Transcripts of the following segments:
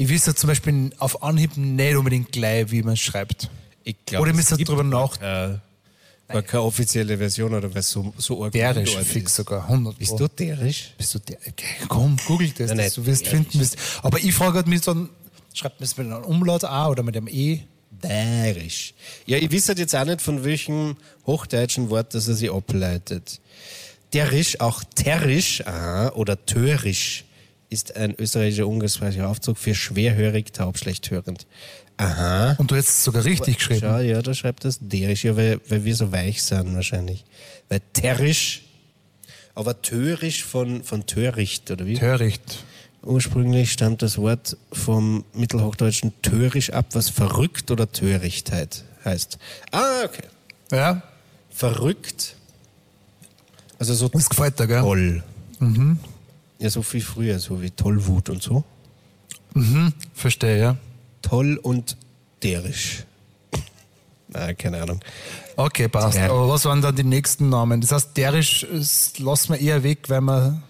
Ich wüsste zum Beispiel auf Anhieb nicht unbedingt gleich, wie man es schreibt. Ich glaube, Oder ihr müsst drüber nachdenken. war keine offizielle Version, oder was so arg Derisch, dort fix ist. sogar, 100%. Bist du derisch? Bist du der? Okay, komm, google das, Nein, dass du wirst derisch. finden wirst. Aber ich frage halt mich dann, schreibt man es mit einem Umlaut A oder mit einem E? Derisch. Ja, ich wisse jetzt auch nicht, von welchem hochdeutschen Wort das er sich ableitet. Derisch, auch terrisch oder törisch, ist ein österreichischer umgangssprachlicher Aufzug für schwerhörig, taub, schlecht hörend. Aha. Und du hättest es sogar richtig geschrieben. Schau, ja, da schreibt das derisch, ja, weil wir so weich sind wahrscheinlich. Weil terrisch, aber törisch von töricht, oder wie? Töricht. Ursprünglich stammt das Wort vom mittelhochdeutschen törisch ab, was verrückt oder Törichtheit heißt. Ah, okay. Ja, Verrückt. Also so das gefällt dir, gell? toll. Ja, so viel früher, so wie Tollwut und so. Verstehe, ja. Toll und derisch. Na, keine Ahnung. Okay, passt. Ja. Aber was waren dann die nächsten Namen? Das heißt, derisch lassen wir eher weg, weil wir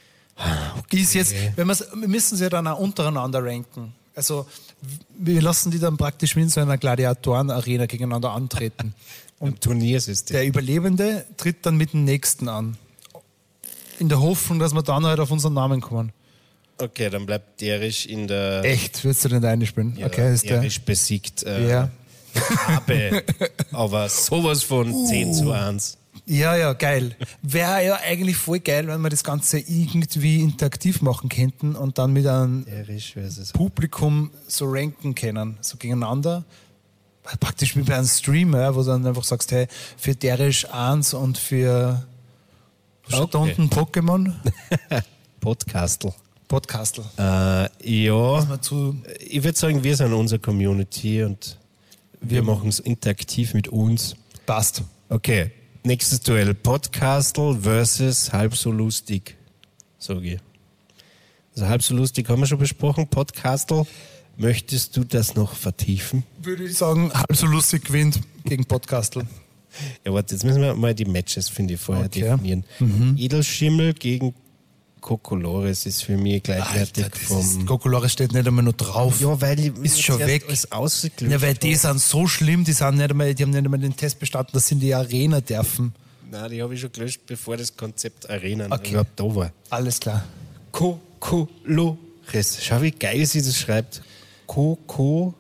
ist jetzt, wir müssen sie ja dann auch untereinander ranken. Also wir lassen die dann praktisch wie in so einer Gladiatoren-Arena gegeneinander antreten. Und Turniersystem. Der Überlebende tritt dann mit dem Nächsten an. In der Hoffnung, dass wir dann halt auf unseren Namen kommen. Okay, dann bleibt derisch in der... Echt? Willst du den einspielen? Ja, Okay, ist der. derisch besiegt Ja. Rabe. Aber sowas von 10:1. Ja, geil. Wäre ja eigentlich voll geil, wenn wir das Ganze irgendwie interaktiv machen könnten und dann mit einem Derisch versus... Publikum so ranken können, so gegeneinander. Praktisch wie bei einem Stream, ja, wo du dann einfach sagst, hey, für Derisch 1 und für was steht da Okay. unten Pokémon? Podcastle. Podcastle. Ja, Mal zu, ich würde sagen, wir sind unsere Community und wir machen es interaktiv mit uns. passt. Okay, nächstes Duell. Podcastle versus halb so lustig, sage ich. Also halb so lustig haben wir schon besprochen. Podcastle, möchtest du das noch vertiefen? Würde ich sagen, halb so lustig gewinnt gegen Podcastle. Ja, warte, jetzt müssen wir mal die Matches, finde ich, vorher Okay. definieren. Edelschimmel gegen Kokolores ist für mich gleichwertig vom... Kokolores steht nicht einmal noch drauf. Ja, weil die Ist schon weg. Alles ausgeklüft. Ja, weil die sind so schlimm, die haben nicht einmal den Test bestanden, dass sie in die Arena dürfen. Nein, die habe ich schon gelöscht, bevor das Konzept Arena Okay. überhaupt da war. Alles klar. Kokolores. Schau, wie geil sie das schreibt. Kokolores.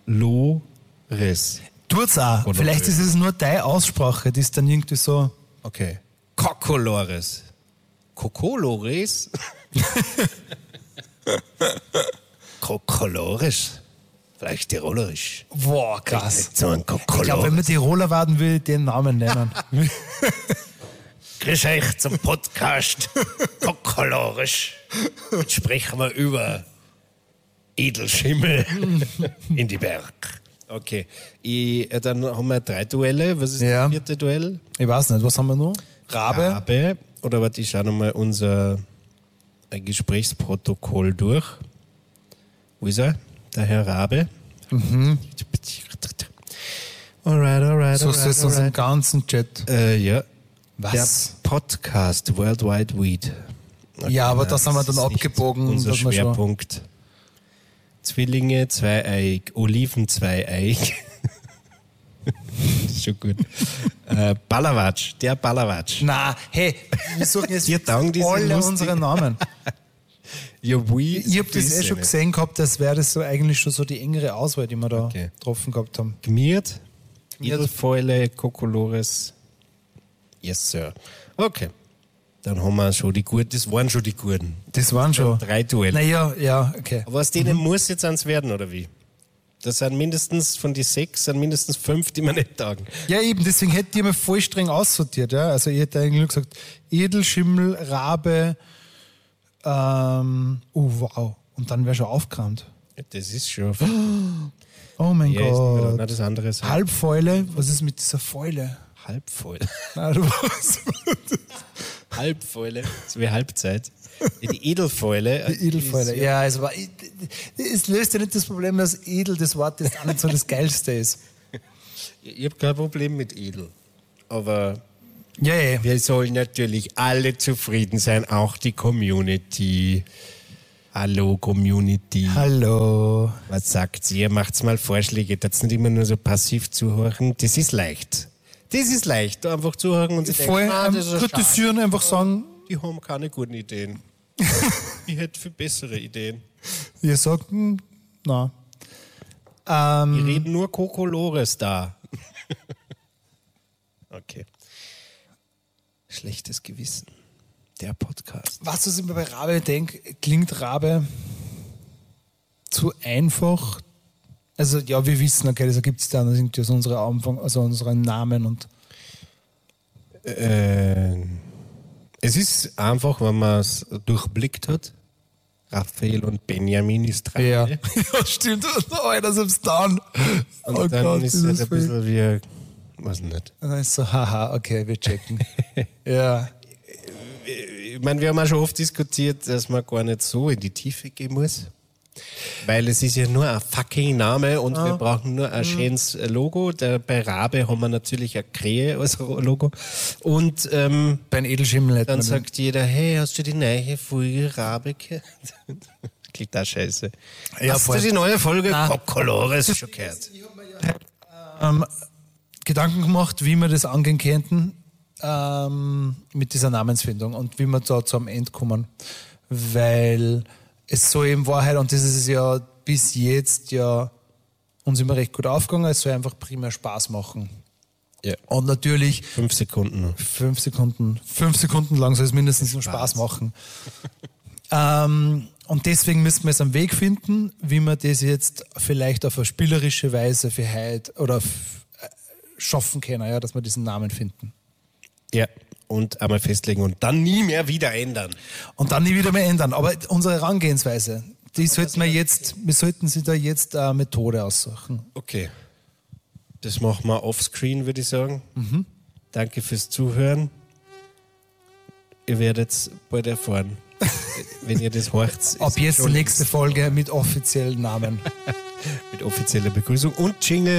Tut's auch. Oder Vielleicht blöd. ist es nur deine Aussprache, die ist dann irgendwie so. Okay. Kokolores. Kokolores? Kokolores. Vielleicht tirolerisch. Boah, krass. So ein Ich glaube, wenn Kokolores. man Tiroler werden will, den Namen nennen. Grüß euch zum Podcast Kokolorisch. Jetzt sprechen wir über Edelschimmel in die Berg. Okay, dann haben wir 3 Duelle. Was ist Ja. das 4. Duell? Ich weiß nicht, was haben wir noch? Rabe. Oder warte, ich schaue nochmal unser Gesprächsprotokoll durch. Wo ist er? Der Herr Rabe. Alright. So ist es im ganzen Chat. Ja. Was? Der Podcast World Wide Weed. Ja, aber das haben wir ist dann nicht abgebogen, Unser dass wir schon- Schwerpunkt. Zwillinge, zweieig, Oliven, zweieig. Ist schon gut. Ballerwatsch, der Ballerwatsch. Na, hey, wir suchen jetzt Wir taugen diese alle lustig- unsere Namen. Ja, Ich habe das schon gesehen gehabt, das wäre das so eigentlich schon so die engere Auswahl, die wir da Okay. getroffen gehabt haben. Gmiert, Edelfäule, Kokolores. Yes, Sir. Okay. Dann haben wir schon die Guten. Das waren schon die Guten. Das waren schon. 3 Duelle. Naja, ja, okay. Aber aus denen muss jetzt eins werden, oder wie? Das sind mindestens, von die 6, sind mindestens 5, die wir nicht taugen. Ja, eben, deswegen hätte ich mal voll streng aussortiert. Ja? Also ich hätte eigentlich nur gesagt, Edelschimmel, Rabe, wow. Und dann wäre schon aufgeräumt. Das ist schon... Oh mein Ja, ist Gott. nicht das andere ist Halbfäule, was ist mit dieser Fäule? Halbvoll. Na, du was? Halbfäule, so wie Halbzeit. Ja, die Edelfäule. Die Edelfäule. Ja, es löst ja nicht das Problem, dass edel das Wort jetzt auch nicht so das Geilste ist. Ich habe kein Problem mit edel. Aber Ja. wir sollen natürlich alle zufrieden sein, auch die Community. Hallo Community. Hallo. Was sagt ihr? Macht's mal Vorschläge, das nicht immer nur so passiv zuhören. Das ist leicht. Da einfach zuhören und sich Voll kritisieren, einfach sagen. Die haben keine guten Ideen. Ich hätte viel bessere Ideen. Wir sagen, na. Wir reden nur Kokolores da. Okay. Schlechtes Gewissen. Der Podcast. Was ich mir bei Rabe denke, klingt Rabe zu einfach. Also ja, wir wissen, okay, das ergibt sich dann irgendwie aus unseren Namen und. Es ist einfach, wenn man es durchblickt hat. Raphael und Benjamin ist Rabe. Ja, ja stimmt. Oh, das ist dann. Und oh dann Gott, ist es ein bisschen wie, weiß nicht. Und dann ist so, haha, okay, wir checken. Ja. Ich meine, wir haben auch schon oft diskutiert, dass man gar nicht so in die Tiefe gehen muss. Weil es ist ja nur ein fucking Name und wir brauchen nur ein schönes Logo. Bei Rabe haben wir natürlich eine Krähe als Logo. Und bei einem Edelschimmel dann sagt jeder, hey, hast du die neue Folge Rabe gehört? Klingt auch scheiße. Ja, hast du die neue Folge Kokolores schon gehört? Ich habe mir Gedanken gemacht, wie wir das angehen könnten mit dieser Namensfindung und wie wir da zum Ende kommen. Weil es soll in Wahrheit, und das ist ja bis jetzt ja uns immer recht gut aufgegangen, es soll einfach primär Spaß machen. Ja. Und natürlich 5 Sekunden. 5 Sekunden lang soll es mindestens Spaß machen. Und deswegen müssen wir jetzt einen Weg finden, wie wir das jetzt vielleicht auf eine spielerische Weise für heute oder schaffen können, ja, dass wir diesen Namen finden. Ja, und einmal festlegen und dann nie mehr wieder ändern. Und dann nie wieder mehr ändern. Aber unsere Herangehensweise, wir sollten sich da jetzt eine Methode aussuchen. Okay. Das machen wir offscreen, würde ich sagen. Danke fürs Zuhören. Ihr werdet bald erfahren, wenn ihr das hört. Ab jetzt die nächste Folge mit offiziellen Namen. Mit offizieller Begrüßung und Jingle.